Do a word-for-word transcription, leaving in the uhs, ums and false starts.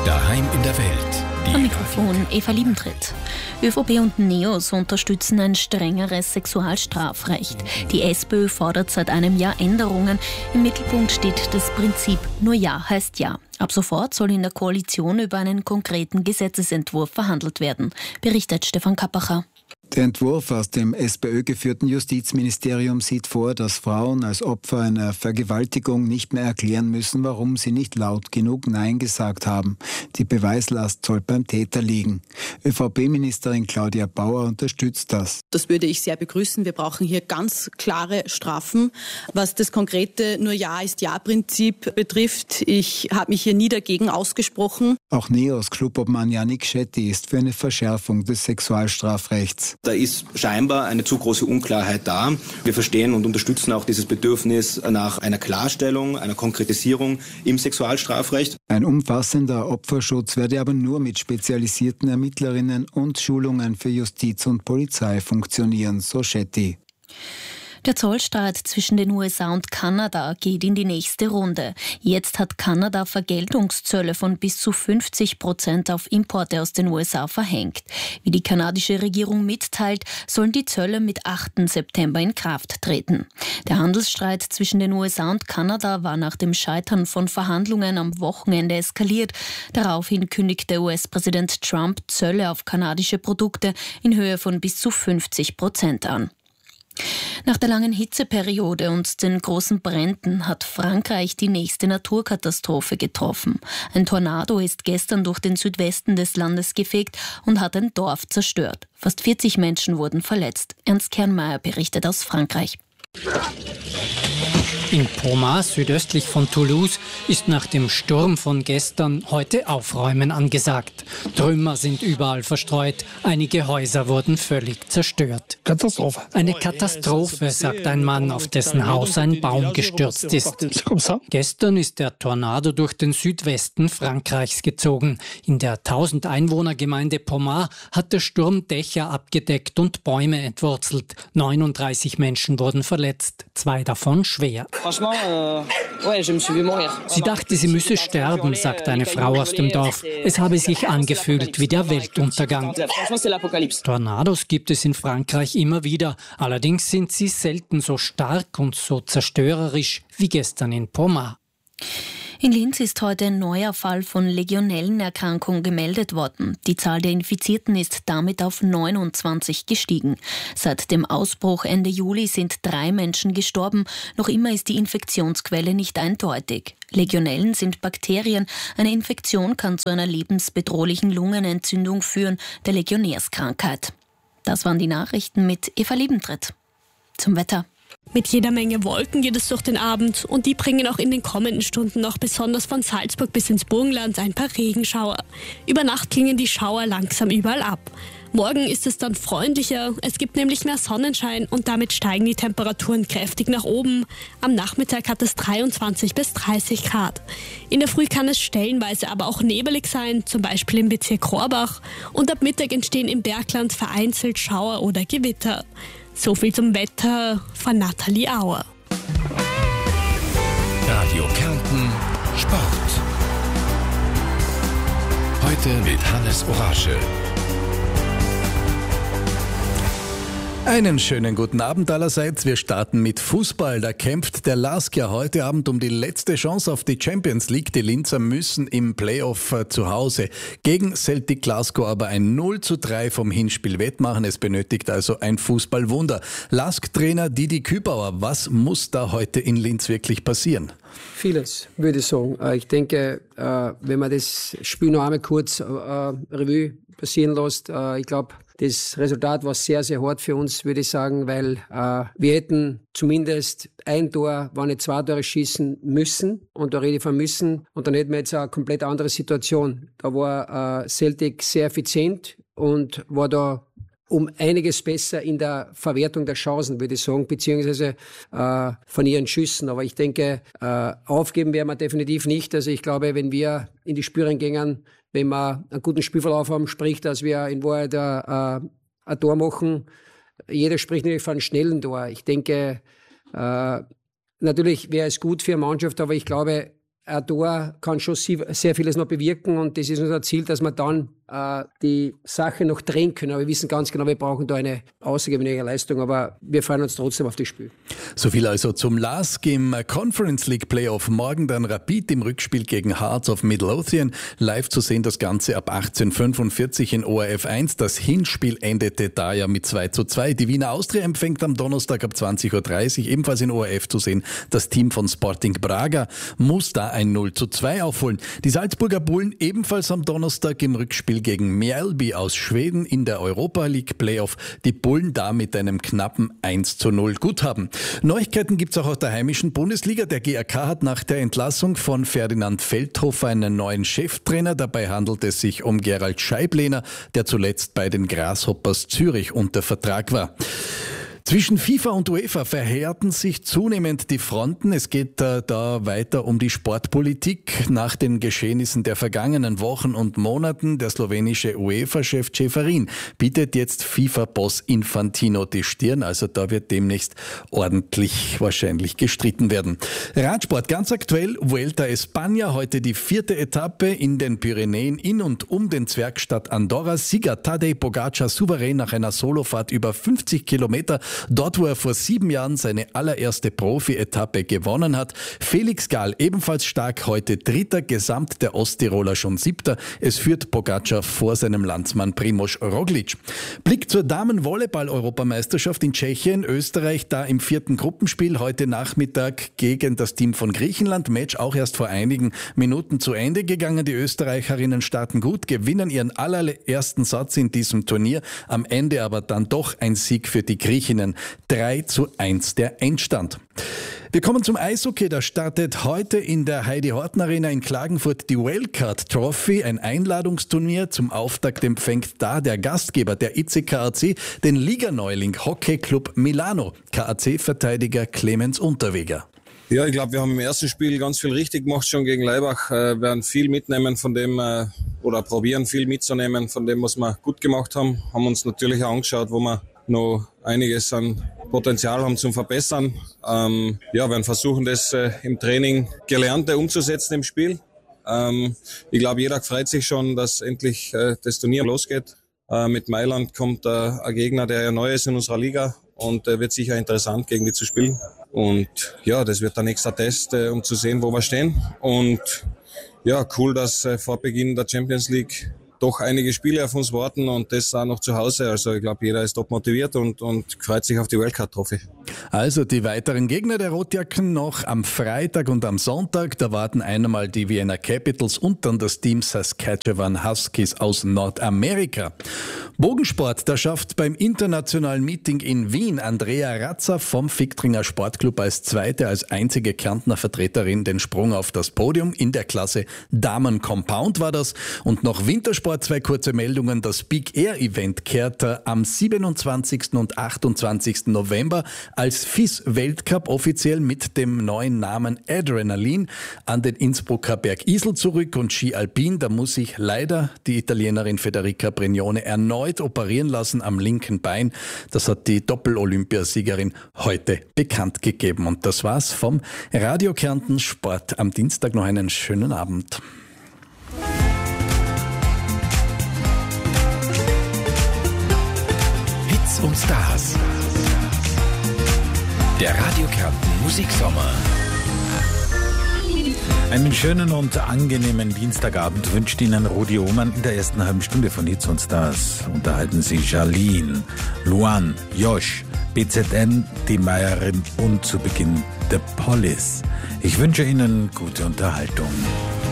Daheim in der Welt. Am Mikrofon Eva Liebentritt. ÖVP und NEOS unterstützen ein strengeres Sexualstrafrecht. Die SPÖ fordert seit einem Jahr Änderungen. Im Mittelpunkt steht das Prinzip "Nur Ja heißt Ja". Ab sofort soll in der Koalition über einen konkreten Gesetzesentwurf verhandelt werden, berichtet Stefan Kappacher. Der Entwurf aus dem SPÖ-geführten Justizministerium sieht vor, dass Frauen als Opfer einer Vergewaltigung nicht mehr erklären müssen, warum sie nicht laut genug Nein gesagt haben. Die Beweislast soll beim Täter liegen. ÖVP-Ministerin Claudia Bauer unterstützt das. Das würde ich sehr begrüßen. Wir brauchen hier ganz klare Strafen. Was das konkrete "Nur Ja ist Ja"-Prinzip betrifft, ich habe mich hier nie dagegen ausgesprochen. Auch NEOS-Clubobmann Yannick Schetti ist für eine Verschärfung des Sexualstrafrechts. Da ist scheinbar eine zu große Unklarheit da. Wir verstehen und unterstützen auch dieses Bedürfnis nach einer Klarstellung, einer Konkretisierung im Sexualstrafrecht. Ein umfassender Opferschutz werde aber nur mit spezialisierten Ermittlerinnen und Schulungen für Justiz und Polizei funktionieren, so Schetti. Der Zollstreit zwischen den U S A und Kanada geht in die nächste Runde. Jetzt hat Kanada Vergeltungszölle von bis zu fünfzig Prozent auf Importe aus den U S A verhängt. Wie die kanadische Regierung mitteilt, sollen die Zölle mit achten September in Kraft treten. Der Handelsstreit zwischen den U S A und Kanada war nach dem Scheitern von Verhandlungen am Wochenende eskaliert. Daraufhin kündigte U S-Präsident Trump Zölle auf kanadische Produkte in Höhe von bis zu fünfzig Prozent an. Nach der langen Hitzeperiode und den großen Bränden hat Frankreich die nächste Naturkatastrophe getroffen. Ein Tornado ist gestern durch den Südwesten des Landes gefegt und hat ein Dorf zerstört. Fast vierzig Menschen wurden verletzt. Ernst Kernmeier berichtet aus Frankreich. In Pommard, südöstlich von Toulouse, ist nach dem Sturm von gestern heute Aufräumen angesagt. Trümmer sind überall verstreut, einige Häuser wurden völlig zerstört. Katastrophe. Eine Katastrophe, sagt ein Mann, auf dessen Haus ein Baum gestürzt ist. Gestern ist der Tornado durch den Südwesten Frankreichs gezogen. In der tausend Einwohner Gemeinde Pommard hat der Sturm Dächer abgedeckt und Bäume entwurzelt. neununddreißig Menschen wurden verletzt, zwei davon schwer. Sie dachte, sie müsse sterben, sagt eine Frau aus dem Dorf. Es habe sich angefühlt wie der Weltuntergang. Tornados gibt es in Frankreich immer wieder. Allerdings sind sie selten so stark und so zerstörerisch wie gestern in Pommard. In Linz ist heute ein neuer Fall von Legionellenerkrankung gemeldet worden. Die Zahl der Infizierten ist damit auf neunundzwanzig gestiegen. Seit dem Ausbruch Ende Juli sind drei Menschen gestorben. Noch immer ist die Infektionsquelle nicht eindeutig. Legionellen sind Bakterien. Eine Infektion kann zu einer lebensbedrohlichen Lungenentzündung führen, der Legionärskrankheit. Das waren die Nachrichten mit Eva Liebentritt. Zum Wetter. Mit jeder Menge Wolken geht es durch den Abend und die bringen auch in den kommenden Stunden noch besonders von Salzburg bis ins Burgenland ein paar Regenschauer. Über Nacht klingen die Schauer langsam überall ab. Morgen ist es dann freundlicher, es gibt nämlich mehr Sonnenschein und damit steigen die Temperaturen kräftig nach oben. Am Nachmittag hat es dreiundzwanzig bis dreißig Grad. In der Früh kann es stellenweise aber auch nebelig sein, zum Beispiel im Bezirk Rohrbach. Und ab Mittag entstehen im Bergland vereinzelt Schauer oder Gewitter. So viel zum Wetter von Nathalie Auer. Radio Kärnten Sport. Heute mit Hannes Orasche. Einen schönen guten Abend allerseits. Wir starten mit Fußball. Da kämpft der LASK ja heute Abend um die letzte Chance auf die Champions League. Die Linzer müssen im Playoff zu Hause gegen Celtic Glasgow aber ein null zu drei vom Hinspiel wettmachen. Es benötigt also ein Fußballwunder. LASK-Trainer Didi Kübauer, was muss da heute in Linz wirklich passieren? Vieles, würde ich sagen. Ich denke, wenn man das Spiel noch einmal kurz Revue passieren lässt, ich glaube, das Resultat war sehr, sehr hart für uns, würde ich sagen, weil äh, wir hätten zumindest ein Tor, wenn nicht zwei Tore schießen müssen. Und da rede ich von müssen. Und dann hätten wir jetzt eine komplett andere Situation. Da war äh, Celtic sehr effizient und war da um einiges besser in der Verwertung der Chancen, würde ich sagen, beziehungsweise äh, von ihren Schüssen. Aber ich denke, äh, aufgeben werden wir definitiv nicht. Also ich glaube, wenn wir in die Spiele gehen, wenn wir einen guten Spielverlauf haben, sprich, dass wir in Wahrheit ein, ein Tor machen. Jeder spricht natürlich von einem schnellen Tor. Ich denke, äh, natürlich wäre es gut für eine Mannschaft, aber ich glaube, ein Tor kann schon sehr vieles noch bewirken und das ist unser Ziel, dass wir dann äh, die Sache noch drehen können. Aber wir wissen ganz genau, wir brauchen da eine außergewöhnliche Leistung, aber wir freuen uns trotzdem auf das Spiel. So viel also zum L A S K im Conference League Playoff. Morgen dann Rapid im Rückspiel gegen Hearts of Midlothian. Live zu sehen das Ganze ab achtzehn Uhr fünfundvierzig in O R F eins. Das Hinspiel endete da ja mit zwei zu zwei. Die Wiener Austria empfängt am Donnerstag ab zwanzig Uhr dreißig ebenfalls in O R F zu sehen. Das Team von Sporting Braga muss da ein null zu zwei aufholen. Die Salzburger Bullen ebenfalls am Donnerstag im Rückspiel gegen Mjällby aus Schweden in der Europa League Playoff. Die Bullen da mit einem knappen eins zu null Guthaben. Neuigkeiten gibt's auch aus der heimischen Bundesliga. Der G A K hat nach der Entlassung von Ferdinand Feldhofer einen neuen Cheftrainer. Dabei handelt es sich um Gerald Scheiblehner, der zuletzt bei den Grasshoppers Zürich unter Vertrag war. Zwischen FIFA und UEFA verhärten sich zunehmend die Fronten. Es geht äh, da weiter um die Sportpolitik. Nach den Geschehnissen der vergangenen Wochen und Monaten, der slowenische UEFA-Chef Ceferin bietet jetzt FIFA-Boss Infantino die Stirn. Also da wird demnächst ordentlich wahrscheinlich gestritten werden. Radsport, ganz aktuell, Vuelta España, heute die vierte Etappe in den Pyrenäen in und um den Zwergstadt Andorra. Sieger Tadej Pogačar souverän nach einer Solofahrt über fünfzig Kilometer. Dort, wo er vor sieben Jahren seine allererste Profi-Etappe gewonnen hat. Felix Gall ebenfalls stark, heute Dritter, gesamt der Osttiroler schon Siebter. Es führt Pogačar vor seinem Landsmann Primož Roglič. Blick zur Damen-Volleyball-Europameisterschaft in Tschechien. Österreich da im vierten Gruppenspiel heute Nachmittag gegen das Team von Griechenland. Match auch erst vor einigen Minuten zu Ende gegangen. Die Österreicherinnen starten gut, gewinnen ihren allerersten Satz in diesem Turnier. Am Ende aber dann doch ein Sieg für die Griechinnen. drei zu eins der Endstand. Wir kommen zum Eishockey. Da startet heute in der Heidi-Horten-Arena in Klagenfurt die Wildcard Trophy, ein Einladungsturnier. Zum Auftakt empfängt da der Gastgeber, der I C K A C, den Liganeuling Hockey Club Milano. K A C-Verteidiger Clemens Unterweger. Ja, ich glaube, wir haben im ersten Spiel ganz viel richtig gemacht schon gegen Laibach. Wir werden viel mitnehmen von dem, oder probieren viel mitzunehmen von dem, was wir gut gemacht haben. Haben uns natürlich auch angeschaut, wo wir noch einiges an Potenzial haben zum Verbessern. Ähm, ja, werden versuchen, das äh, im Training Gelernte umzusetzen im Spiel. Ähm, ich glaube, jeder freut sich schon, dass endlich äh, das Turnier losgeht. Äh, mit Mailand kommt äh, ein Gegner, der ja neu ist in unserer Liga und äh, wird sicher interessant, gegen die zu spielen. Und ja, das wird der nächste Test, äh, um zu sehen, wo wir stehen. Und ja, cool, dass äh, vor Beginn der Champions League doch einige Spiele auf uns warten und das auch noch zu Hause. Also ich glaube, jeder ist top motiviert und, und freut sich auf die Wildcard-Trophy. Also die weiteren Gegner der Rotjacken noch am Freitag und am Sonntag. Da warten einmal die Vienna Capitals und dann das Team Saskatchewan Huskies aus Nordamerika. Bogensport, da schafft beim internationalen Meeting in Wien Andrea Razza vom Fichtringer Sportclub als zweite, als einzige Kärntner Vertreterin den Sprung auf das Podium. In der Klasse Damen Compound war das. Und noch Wintersport, zwei kurze Meldungen. Das Big Air Event kehrt am siebenundzwanzigsten und achtundzwanzigsten November als F I S Weltcup offiziell mit dem neuen Namen Adrenaline an den Innsbrucker Berg Isel zurück. Und Ski Alpin, da muss sich leider die Italienerin Federica Brignone erneut operieren lassen am linken Bein. Das hat die Doppel-Olympiasiegerin heute bekannt gegeben. Und das war's vom Radio Kärnten Sport. Am Dienstag noch einen schönen Abend. Hits und Stars. Der Radio Kärnten Musiksommer. Einen schönen und angenehmen Dienstagabend wünscht Ihnen Rudi Ohmann. In der ersten halben Stunde von Hits und Stars unterhalten Sie Charlene, Luan, Josh, B Z N, die Meierin und zu Beginn The Police. Ich wünsche Ihnen gute Unterhaltung.